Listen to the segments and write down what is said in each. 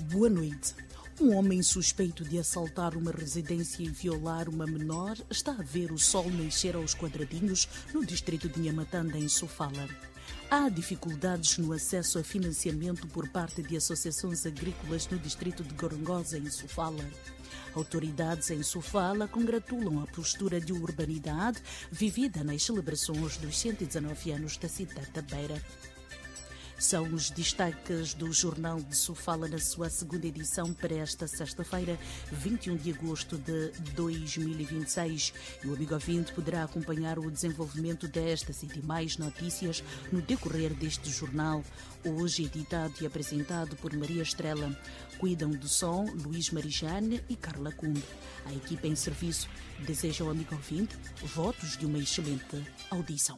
Boa noite. Um homem suspeito de assaltar uma residência e violar uma menor está a ver o sol nascer aos quadradinhos no distrito de Nhamatanda, em Sofala. Há dificuldades no acesso a financiamento por parte de associações agrícolas no distrito de Gorongosa, em Sofala. Autoridades em Sofala congratulam a postura de urbanidade vivida nas celebrações dos 119 anos da cidade da Beira. São os destaques do Jornal de Sofala na sua segunda edição para esta sexta-feira, 21 de agosto de 2026. E o amigo ouvinte poderá acompanhar o desenvolvimento destas e demais notícias no decorrer deste jornal, hoje editado e apresentado por Maria Estrela. Cuidam do som Luís Marijane e Carla Cumbe. A equipa em serviço deseja ao amigo ouvinte votos de uma excelente audição.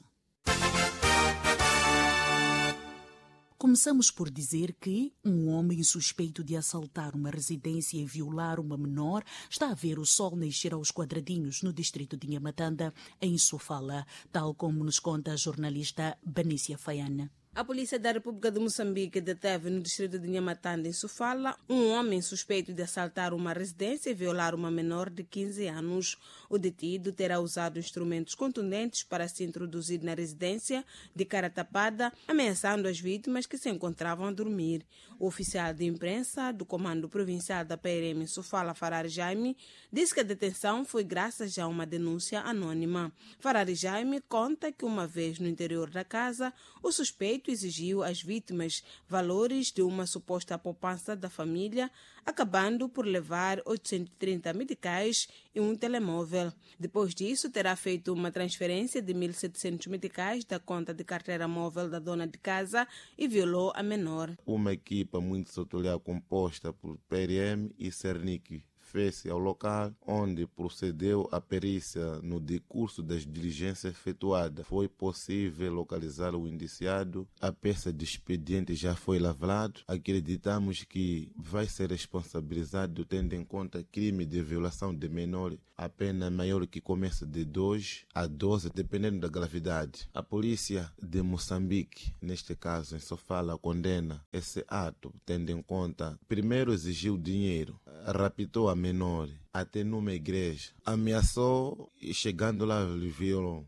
Começamos por dizer que um homem suspeito de assaltar uma residência e violar uma menor está a ver o sol nascer aos quadradinhos no distrito de Nhamatanda, em Sofala, tal como nos conta a jornalista Benícia Faiana. A Polícia da República de Moçambique deteve no distrito de Nhamatanda, em Sofala, um homem suspeito de assaltar uma residência e violar uma menor de 15 anos. O detido terá usado instrumentos contundentes para se introduzir na residência de cara tapada, ameaçando as vítimas que se encontravam a dormir. O oficial de imprensa do Comando Provincial da PRM em Sofala, Farari Jaime, disse que a detenção foi graças a uma denúncia anônima. Farari Jaime conta que uma vez no interior da casa, o suspeito exigiu às vítimas valores de uma suposta poupança da família, acabando por levar 830 meticais e um telemóvel. Depois disso, terá feito uma transferência de 1.700 meticais da conta de carteira móvel da dona de casa e violou a menor. Uma equipa muito setorial composta por PRM e Cernic fez-se ao local, onde procedeu a perícia. No decurso das diligências efetuadas, foi possível localizar o indiciado. A peça de expediente já foi lavrado. Acreditamos que vai ser responsabilizado, tendo em conta crime de violação de menor, a pena maior que começa de 2 a 12, dependendo da gravidade. A polícia de Moçambique, neste caso em Sofala, condena esse ato, tendo em conta, primeiro exigiu dinheiro, raptou a menor até numa igreja, ameaçou e chegando lá lhe violou.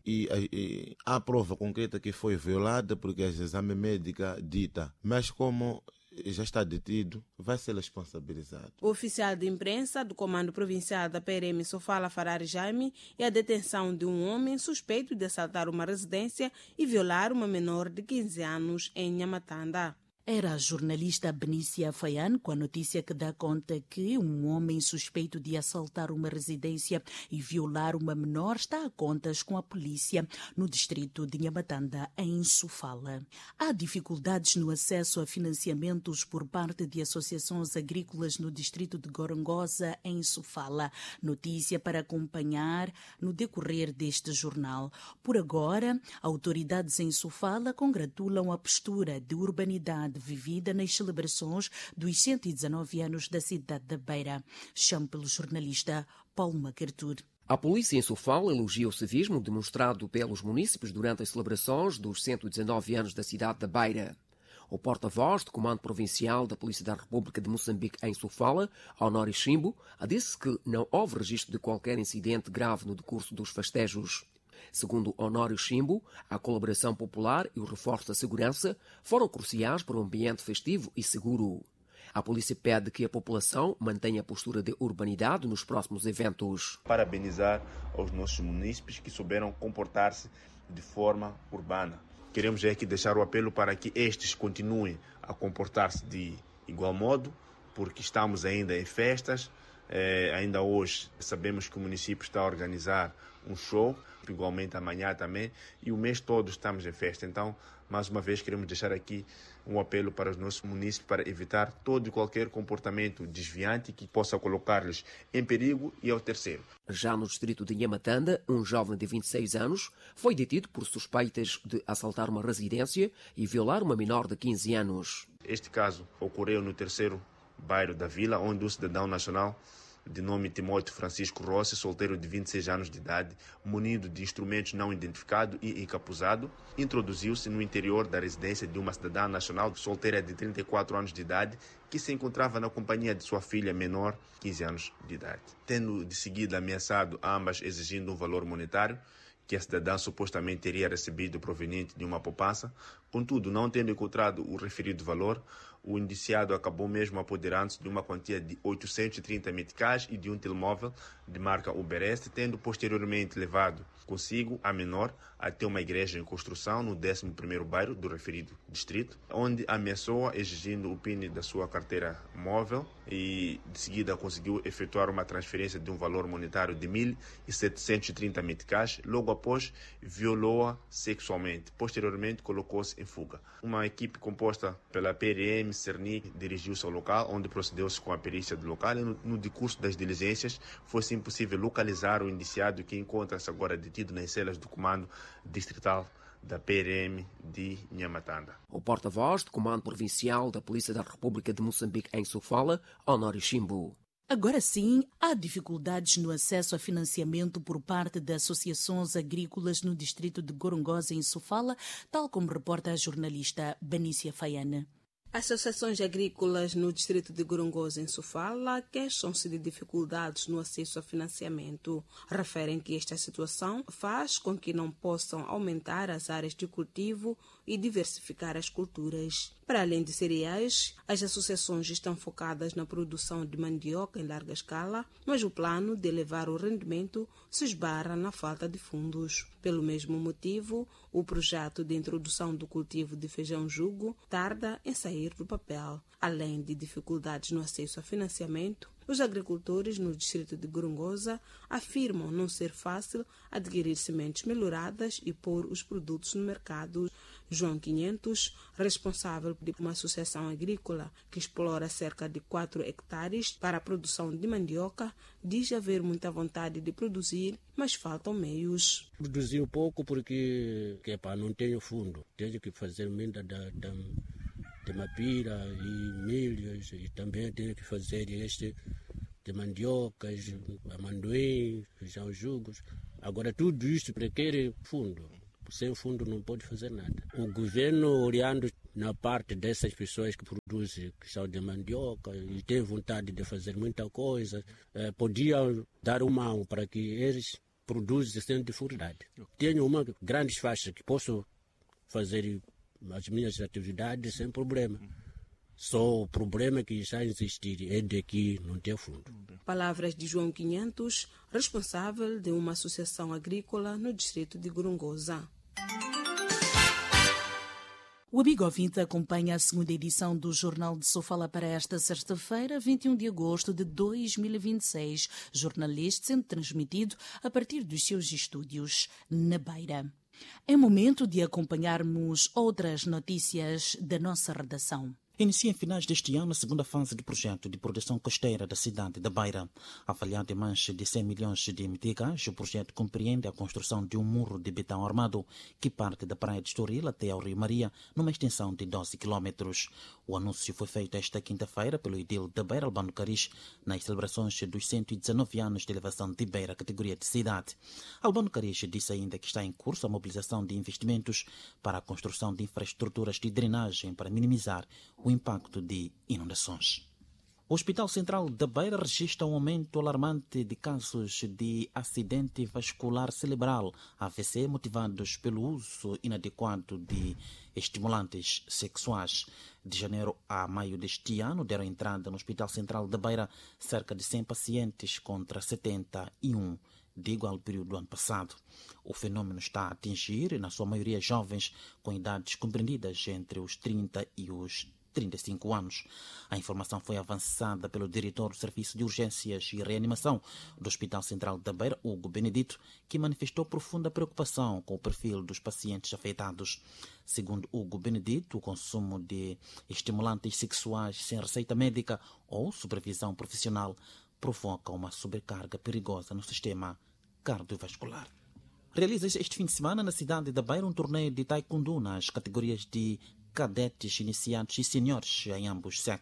E há prova concreta que foi violada porque a exame médica dita, mas como já está detido, vai ser responsabilizado. O oficial de imprensa do Comando Provincial da PRM Sofala, Farari Jaime, e a detenção de um homem suspeito de assaltar uma residência e violar uma menor de 15 anos em Nhamatanda. Era a jornalista Benícia Faiana com a notícia que dá conta que um homem suspeito de assaltar uma residência e violar uma menor está a contas com a polícia no distrito de Nhamatanda, em Sofala. Há dificuldades no acesso a financiamentos por parte de associações agrícolas no distrito de Gorongosa, em Sofala. Notícia para acompanhar no decorrer deste jornal. Por agora, autoridades em Sofala congratulam a postura de urbanidade vivida nas celebrações dos 119 anos da cidade da Beira. Chamo pelo jornalista Paulo Macartur. A polícia em Sofala elogia o civismo demonstrado pelos munícipes durante as celebrações dos 119 anos da cidade da Beira. O porta-voz do Comando Provincial da Polícia da República de Moçambique em Sofala, Honório Chimbo, disse que não houve registro de qualquer incidente grave no decurso dos festejos. Segundo Honório Chimbo, a colaboração popular e o reforço da segurança foram cruciais para um ambiente festivo e seguro. A polícia pede que a população mantenha a postura de urbanidade nos próximos eventos. Parabenizar aos nossos munícipes que souberam comportar-se de forma urbana. Queremos aqui deixar o apelo para que estes continuem a comportar-se de igual modo, porque estamos ainda em festas. Ainda hoje sabemos que o município está a organizar um show, igualmente amanhã também, e o mês todo estamos em festa. Então, mais uma vez, queremos deixar aqui um apelo para os nossos munícipes para evitar todo e qualquer comportamento desviante que possa colocar-lhes em perigo e ao terceiro. Já no distrito de Nhamatanda, um jovem de 26 anos foi detido por suspeitas de assaltar uma residência e violar uma menor de 15 anos. Este caso ocorreu no terceiro bairro da vila, onde o cidadão nacional de nome Timóteo Francisco Rossi, solteiro de 26 anos de idade, munido de instrumentos não identificados e encapuzado, introduziu-se no interior da residência de uma cidadã nacional solteira de 34 anos de idade, que se encontrava na companhia de sua filha menor, 15 anos de idade. Tendo de seguida ameaçado ambas exigindo um valor monetário, que a cidadã supostamente teria recebido proveniente de uma poupança. Contudo, não tendo encontrado o referido valor, o indiciado acabou mesmo apoderando-se de uma quantia de 830 meticais e de um telemóvel de marca Uberest, tendo posteriormente levado consigo a menor até uma igreja em construção no 11º bairro do referido distrito, onde ameaçou-a exigindo o PIN da sua carteira móvel e de seguida conseguiu efetuar uma transferência de um valor monetário de 1.730 meticais. Logo após, violou-a sexualmente. Posteriormente, colocou-se em fuga. Uma equipe composta pela PRM Cernic dirigiu-se ao local, onde procedeu-se com a perícia do local e no decurso das diligências foi-se impossível localizar o indiciado, que encontra-se agora detido nas celas do comando distrital da PRM de Nhamatanda. O porta-voz do Comando Provincial da Polícia da República de Moçambique em Sofala, Honório Chimbo. Agora sim, há dificuldades no acesso a financiamento por parte de associações agrícolas no distrito de Gorongosa, em Sofala, tal como reporta a jornalista Benícia Faiana. Associações agrícolas no distrito de Gorongosa, em Sofala, queixam-se de dificuldades no acesso a financiamento. Referem que esta situação faz com que não possam aumentar as áreas de cultivo e diversificar as culturas. Para além de cereais, as associações estão focadas na produção de mandioca em larga escala, mas o plano de elevar o rendimento se esbarra na falta de fundos. Pelo mesmo motivo, o projeto de introdução do cultivo de feijão-jugo tarda em sair do papel. Além de dificuldades no acesso a financiamento, os agricultores no distrito de Gorongosa afirmam não ser fácil adquirir sementes melhoradas e pôr os produtos no mercado. João 500, responsável de uma associação agrícola que explora cerca de 4 hectares para a produção de mandioca, diz haver muita vontade de produzir, mas faltam meios. Produzi um pouco porque não tenho fundo. Tenho que fazer emenda de mapira e milhos, e também tenho que fazer de mandiocas, amendoim, feijão jugos. Agora tudo isso requer fundo. Sem fundo não pode fazer nada. O governo, olhando na parte dessas pessoas que produzem, que são de mandioca e têm vontade de fazer muita coisa, podia dar uma mão para que eles produzam sem dificuldade. Tenho uma grande faixa que posso fazer as minhas atividades sem problema. Só o problema que já existe é de que não tem fundo. Palavras de João 500, responsável de uma associação agrícola no distrito de Gorongosa. O amigo ouvinte acompanha a segunda edição do Jornal de Sofala para esta sexta-feira, 21 de agosto de 2026. Jornalista sendo transmitido a partir dos seus estúdios na Beira. É momento de acompanharmos outras notícias da nossa redação. Inicia em finais deste ano a segunda fase do projeto de proteção costeira da cidade da Beira. Avaliado em mais de 100 milhões de meticais, o projeto compreende a construção de um muro de betão armado que parte da praia de Estoril até ao Rio Maria, numa extensão de 12 quilómetros. O anúncio foi feito esta quinta-feira pelo edil da Beira, Albano Caris, nas celebrações dos 119 anos de elevação de Beira à categoria de cidade. Albano Caris disse ainda que está em curso a mobilização de investimentos para a construção de infraestruturas de drenagem para minimizar o impacto de inundações. O Hospital Central da Beira registra um aumento alarmante de casos de acidente vascular cerebral, AVC, motivados pelo uso inadequado de estimulantes sexuais. De janeiro a maio deste ano, deram entrada no Hospital Central da Beira cerca de 100 pacientes contra 71 de igual período do ano passado. O fenômeno está a atingir, na sua maioria, jovens com idades compreendidas entre os 30 e os 35 anos. A informação foi avançada pelo diretor do Serviço de Urgências e Reanimação do Hospital Central da Beira, Hugo Benedito, que manifestou profunda preocupação com o perfil dos pacientes afetados. Segundo Hugo Benedito, o consumo de estimulantes sexuais sem receita médica ou supervisão profissional provoca uma sobrecarga perigosa no sistema cardiovascular. Realiza-se este fim de semana na cidade da Beira um torneio de taekwondo nas categorias de cadetes, iniciantes e seniores em ambos sexos.